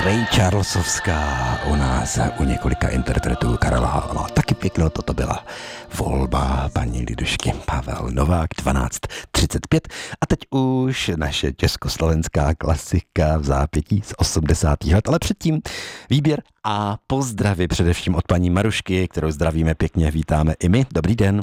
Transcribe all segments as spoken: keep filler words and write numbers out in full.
Ray Charlesovská u nás u několika interpretů Karla Havla. Taky pěkno toto byla volba paní Lidušky. Pavel Novák, dvanáct třicet pět. A teď už naše československá klasika v zápětí z osmdesátých let, ale předtím výběr a pozdravy především od paní Marušky, kterou zdravíme pěkně, vítáme i my. Dobrý den.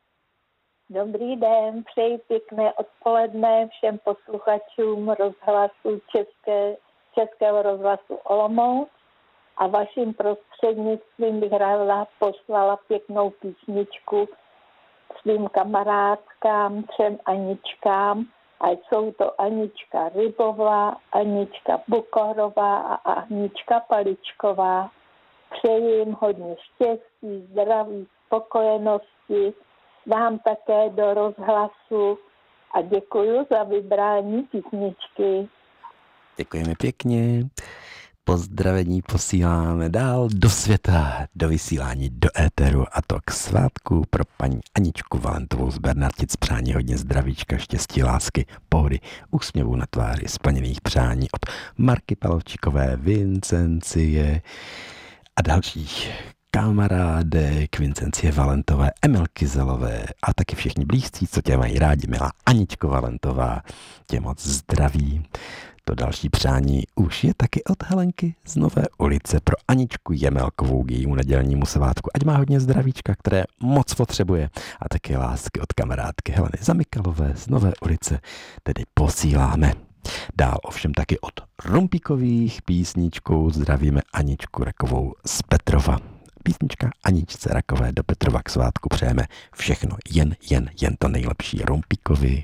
Dobrý den, přeji pěkné odpoledne všem posluchačům rozhlasu České, Českého rozhlasu Olomouc a vaším prostřednictvím bych ráda poslala pěknou písničku svým kamarádkám, třem Aničkám, a jsou to Anička Rybová, Anička Bukorová a Anička Paličková. Přeji jim hodně štěstí, zdraví, spokojenosti, vám také do rozhlasu a děkuji za vybrání písničky. Děkujeme pěkně. Pozdravení posíláme dál do světa, do vysílání, do éteru, a to k svátku pro paní Aničku Valentovou z Bernartic. Přání hodně zdravíčka, štěstí, lásky, pohody, úsměvů na tváři, splněných přání od Marky Palovčíkové, Vincencie a dalších kamarádek, Vincencie Valentové, Emilky Zelové a taky všichni blízcí, co tě mají rádi, milá Aničko Valentová, tě moc zdraví. To další přání už je taky od Helenky z Nové ulice pro Aničku Jemelkovou k jejímu nedělnímu svátku. Ať má hodně zdravíčka, které moc potřebuje, a taky lásky od kamarádky Heleny Zamikalové z Nové ulice tedy posíláme. Dál ovšem taky od Rumpíkových písničkou zdravíme Aničku Rakovou z Petrova. Písnička Aničce Rakové do Petrova k svátku přejeme všechno, jen, jen, jen to nejlepší Rumpíkovi.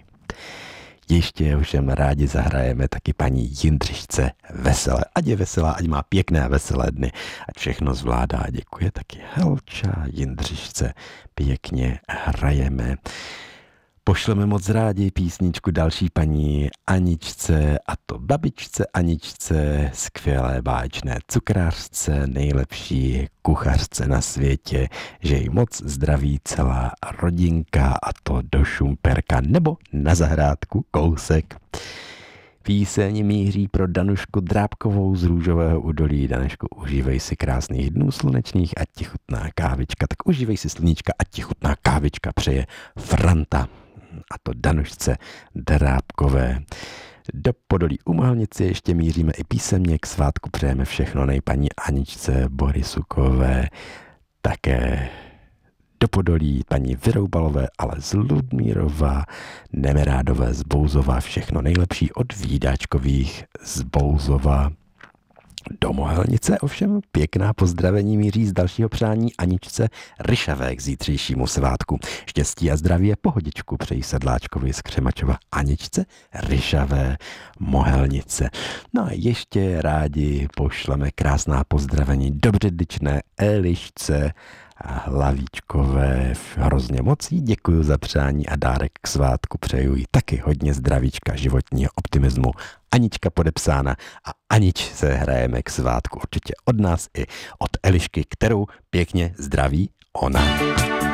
Ještě ovšem rádi zahrajeme taky paní Jindřišce veselé. Ať je veselá, ať má pěkné a veselé dny, ať všechno zvládá. Děkuje taky Helča Jindřišce. Pěkně hrajeme. Pošleme moc rádi písničku další paní Aničce, a to babičce Aničce, skvělé báječné cukrářce, nejlepší kuchařce na světě, že jí moc zdraví celá rodinka, a to do Šumperka nebo na zahrádku kousek. Píseň míří pro Danušku Drábkovou z Růžového údolí. Danušku, užívej si krásných dnů slunečných, ať ti chutná kávička. Tak užívej si sluníčka, ať ti chutná kávička, přeje Franta. A to Danušce Drábkové. Do Podolí u Mohelnice ještě míříme i písemně, k svátku přejeme všechno nej paní Aničce Borisukové, také do Podolí paní Vyroubalové, ale z Ludmírova, Nemerádové z Bouzova, všechno nejlepší od Vídáčkových z Bouzova. Do Mohelnice ovšem pěkná pozdravení míří z dalšího přání Aničce Ryšavé k zítřejšímu svátku. Štěstí a zdraví a pohodičku přejí Sedláčkovi z Křemačova Aničce Ryšavé Mohelnice. No a ještě rádi pošleme krásná pozdravení dobředličné Elišce Hlavíčkové. Hrozně moc jí děkuju za přání a dárek k svátku přeju jí taky hodně zdravíčka, životního optimismu. Anička podepsána a Anič se hrajeme k svátku určitě od nás i od Elišky, kterou pěkně zdraví ona.